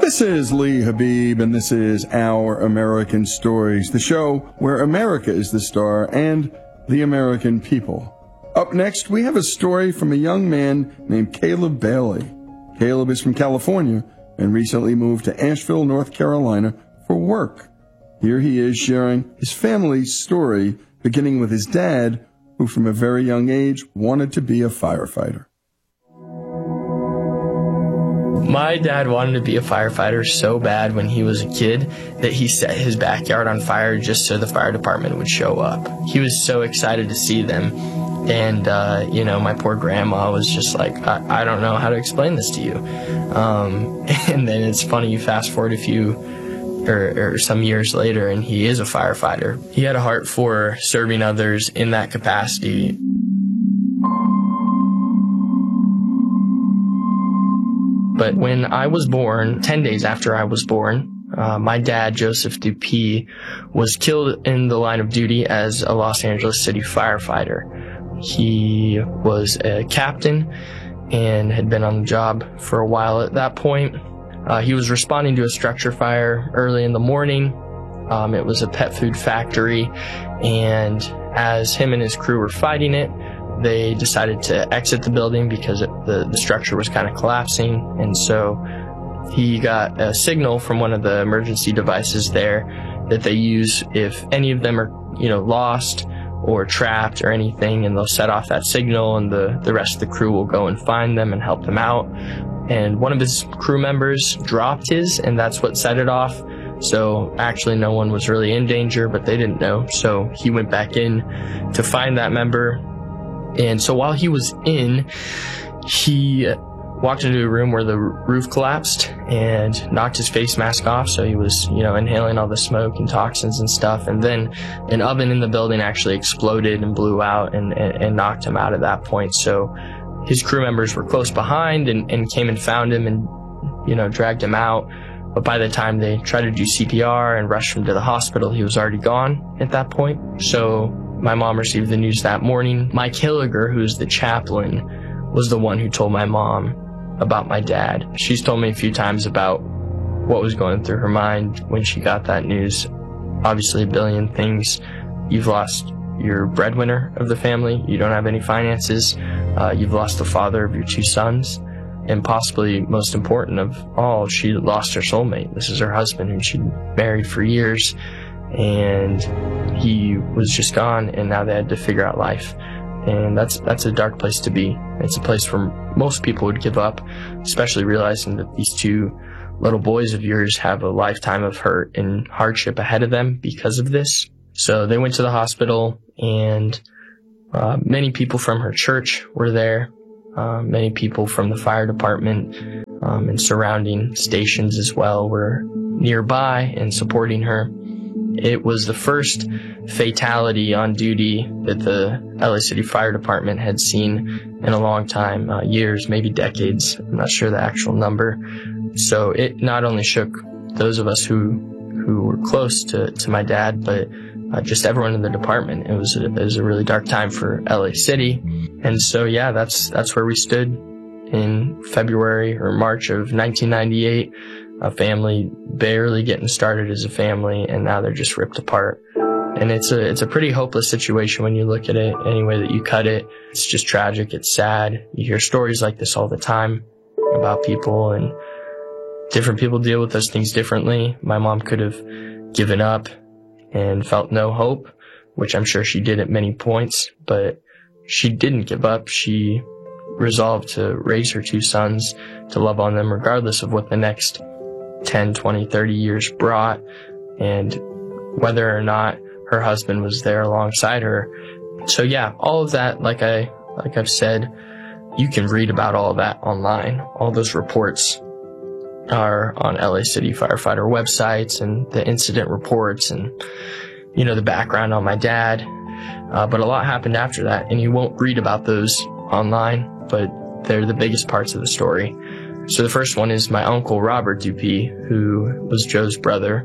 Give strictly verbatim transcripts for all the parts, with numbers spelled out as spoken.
This is Lee Habib, and this is Our American Stories, the show where America is the star and the American people. Up next, we have a story from a young man named Caleb Bailey. Caleb is from California and recently moved to Asheville, North Carolina for work. Here he is sharing his family's story, beginning with his dad, who from a very young age wanted to be a firefighter. My dad wanted to be a firefighter so bad when he was a kid that he set his backyard on fire just so the fire department would show up. He was so excited to see them. And, uh, you know, my poor grandma was just like, I, I don't know how to explain this to you. Um, and then it's funny, you fast forward a few or, or some years later, and he is a firefighter. He had a heart for serving others in that capacity. But when I was born, ten days after I was born, uh, my dad, Joseph Dupuy, was killed in the line of duty as a Los Angeles City firefighter. He was a captain and had been on the job for a while at that point. Uh, he was responding to a structure fire early in the morning. Um, it was a pet food factory, and as him and his crew were fighting it, they decided to exit the building because it, the, the structure was kind of collapsing. And so he got a signal from one of the emergency devices there that they use if any of them are, you know, lost or trapped or anything, and they'll set off that signal, and the, the rest of the crew will go and find them and help them out. And one of his crew members dropped his, and that's what set it off. So actually no one was really in danger, but they didn't know. So he went back in to find that member. And so while he was in, he walked into a room where the roof collapsed and knocked his face mask off. So he was, you know, inhaling all the smoke and toxins and stuff. And then an oven in the building actually exploded and blew out and, and, and knocked him out at that point. So his crew members were close behind and, and came and found him and, you know, dragged him out. But by the time they tried to do C P R and rushed him to the hospital, he was already gone at that point. So my mom received the news that morning. Mike Hilliger, who's the chaplain, was the one who told my mom about my dad. She's told me a few times about what was going through her mind when she got that news. Obviously a billion things. You've lost your breadwinner of the family. You don't have any finances. Uh, you've lost the father of your two sons. And possibly most important of all, she lost her soulmate. This is her husband who she'd married for years. And he was just gone, and now they had to figure out life. And that's that's a dark place to be. It's a place where most people would give up, especially realizing that these two little boys of yours have a lifetime of hurt and hardship ahead of them because of this. So they went to the hospital, and uh, many people from her church were there. Uh, many people from the fire department um, and surrounding stations as well were nearby and supporting her. It was the first fatality on duty that the L A City Fire Department had seen in a long time, uh, years, maybe decades. I'm not sure the actual number. So it not only shook those of us who who were close to, to my dad, but uh, just everyone in the department. It was, a, it was a really dark time for L A City. And so, yeah, that's that's where we stood in February or March of nineteen ninety-eight. A family barely getting started as a family, and now they're just ripped apart. And it's a it's a pretty hopeless situation when you look at it any way that you cut it. It's just tragic. It's sad. You hear stories like this all the time about people, and different people deal with those things differently. My mom could have given up and felt no hope, which I'm sure she did at many points, but she didn't give up. She resolved to raise her two sons, to love on them regardless of what the next ten, twenty, thirty years brought, and whether or not her husband was there alongside her. So yeah, all of that, like I, like I've said, you can read about all of that online. All those reports are on L A City firefighter websites, and the incident reports, and, you know, the background on my dad. Uh, but a lot happened after that, and you won't read about those online, but they're the biggest parts of the story. So the first one is my uncle, Robert Dupuy, who was Joe's brother.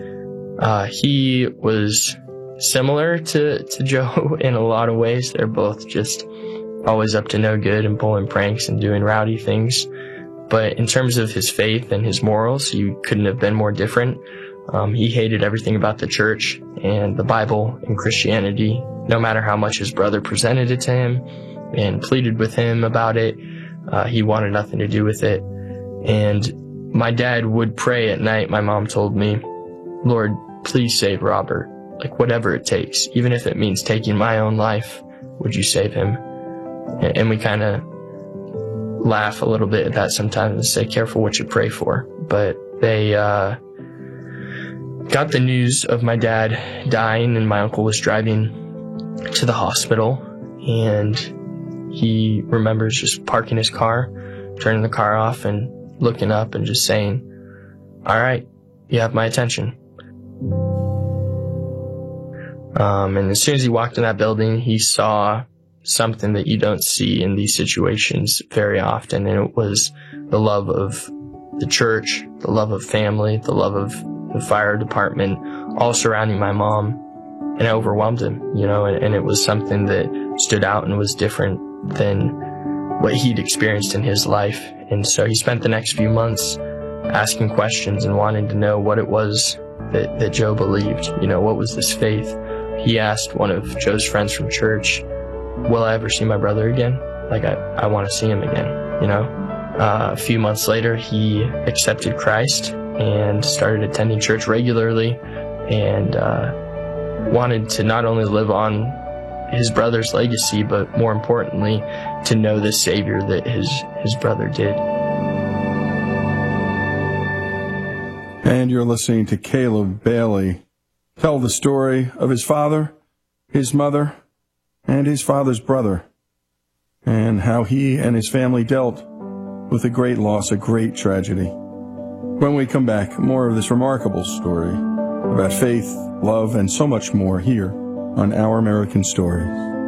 Uh, he was similar to, to Joe in a lot of ways. They're both just always up to no good and pulling pranks and doing rowdy things. But in terms of his faith and his morals, he couldn't have been more different. Um, he hated everything about the church and the Bible and Christianity, no matter how much his brother presented it to him and pleaded with him about it. Uh, he wanted nothing to do with it. And my dad would pray at night, my mom told me, Lord, please save Robert. Like, whatever it takes, even if it means taking my own life, would you save him? And we kind of laugh a little bit at that sometimes and say, careful what you pray for. But they uh, got the news of my dad dying, and my uncle was driving to the hospital, and he remembers just parking his car, turning the car off, and looking up and just saying, all right, you have my attention. Um, and as soon as he walked in that building, he saw something that you don't see in these situations very often, and it was the love of the church, the love of family, the love of the fire department, all surrounding my mom, and it overwhelmed him, you know, and, and it was something that stood out and was different than what he'd experienced in his life. And so he spent the next few months asking questions and wanting to know what it was that, that Joe believed, you know, what was this faith? He asked one of Joe's friends from church, will I ever see my brother again? Like, I, I want to see him again, you know? Uh, a few months later, he accepted Christ and started attending church regularly, and uh, wanted to not only live on his brother's legacy, but more importantly, to know the Savior that his, his brother did. And you're listening to Caleb Bailey tell the story of his father, his mother, and his father's brother, and how he and his family dealt with a great loss, a great tragedy. When we come back, more of this remarkable story about faith, love, and so much more here on Our American Stories.